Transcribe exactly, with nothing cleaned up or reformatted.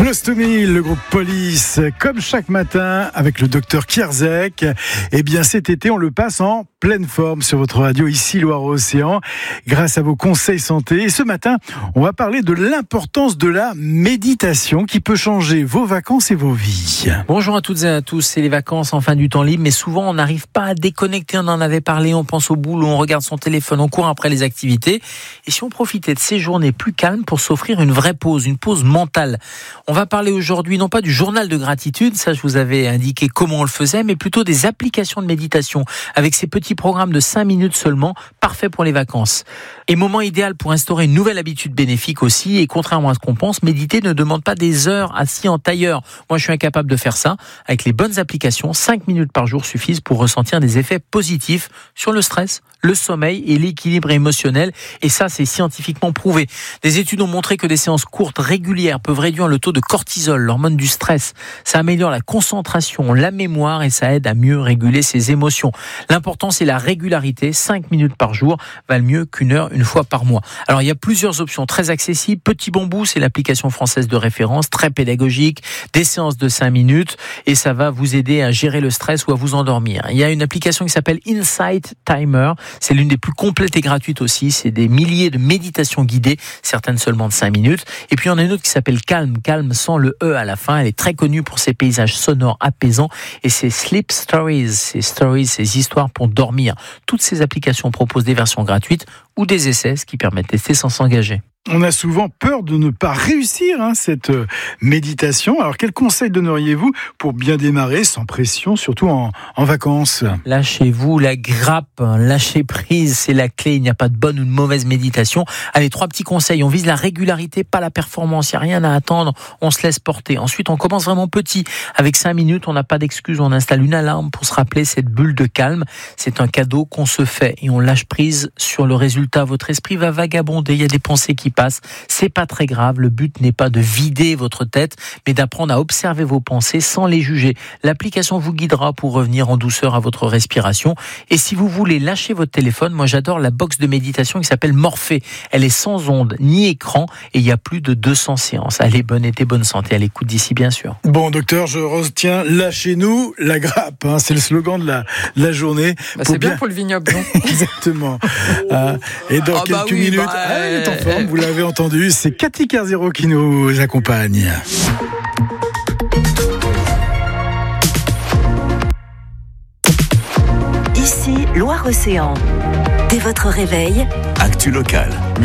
Close to Me, le groupe Police, comme chaque matin avec le docteur Kierzek. Eh bien, cet été, on le passe en pleine forme sur votre radio, ici Loire-Océan, grâce à vos conseils santé. Et ce matin, on va parler de l'importance de la méditation qui peut changer vos vacances et vos vies. Bonjour à toutes et à tous, c'est les vacances en fin du temps libre, mais souvent on n'arrive pas à déconnecter, on en avait parlé, on pense au boulot, on regarde son téléphone, on court après les activités. Et si on profitait de ces journées plus calmes pour s'offrir une vraie pause, une pause mentale? On va parler aujourd'hui non pas du journal de gratitude, ça je vous avais indiqué comment on le faisait, mais plutôt des applications de méditation avec ces petits programmes de cinq minutes seulement, parfait pour les vacances. Et moment idéal pour instaurer une nouvelle habitude bénéfique aussi, et contrairement à ce qu'on pense, méditer ne demande pas des heures assis en tailleur. Moi je suis incapable de faire ça. Avec les bonnes applications, cinq minutes par jour suffisent pour ressentir des effets positifs sur le stress, le sommeil et l'équilibre émotionnel, et ça c'est scientifiquement prouvé. Des études ont montré que des séances courtes régulières peuvent réduire le taux de cortisol, l'hormone du stress. Ça améliore la concentration, la mémoire et ça aide à mieux réguler ses émotions. L'important c'est la régularité, cinq minutes par jour valent mieux qu'une heure une fois par mois. Alors il y a plusieurs options très accessibles. Petit Bambou, c'est l'application française de référence, très pédagogique, des séances de cinq minutes et ça va vous aider à gérer le stress ou à vous endormir. Il y a une application qui s'appelle Insight Timer, c'est l'une des plus complètes et gratuites aussi, c'est des milliers de méditations guidées, certaines seulement de cinq minutes. Et puis il y en a une autre qui s'appelle Calm, Calm sans le E à la fin, elle est très connue pour ses paysages sonores apaisants et ses Sleep Stories, ces stories, ces histoires pour dormir. Toutes ces applications proposent des versions gratuites ou des essais, ce qui permet de tester sans s'engager. On a souvent peur de ne pas réussir hein, cette méditation. Alors, quels conseils donneriez-vous pour bien démarrer sans pression, surtout en, en vacances? Lâchez-vous la grappe, lâchez prise, c'est la clé. Il n'y a pas de bonne ou de mauvaise méditation. Allez, trois petits conseils. On vise la régularité, pas la performance. Il n'y a rien à attendre. On se laisse porter. Ensuite, on commence vraiment petit. Avec cinq minutes, on n'a pas d'excuse. On installe une alarme pour se rappeler cette bulle de calme. C'est un cadeau qu'on se fait et on lâche prise sur le résultat. Votre esprit va vagabonder. Il y a des pensées qui passe. C'est pas très grave. Le but n'est pas de vider votre tête, mais d'apprendre à observer vos pensées sans les juger. L'application vous guidera pour revenir en douceur à votre respiration. Et si vous voulez lâcher votre téléphone, moi j'adore la box de méditation qui s'appelle Morphée. Elle est sans ondes ni écran et il y a plus de deux cents séances. Allez, bonne été, bonne santé à l'écoute d'ici bien sûr. Bon docteur, je retiens lâchez-nous la grappe. Hein, c'est le slogan de la, de la journée. Bah, c'est bien... bien pour le vignoble. Exactement. euh, et dans oh quelques bah oui, minutes, bah, ah, elle est en forme. Vous l'avez entendu, c'est Cathy Kerzero qui nous accompagne. Ici Loire-Océan. Dès votre réveil, Actu locale.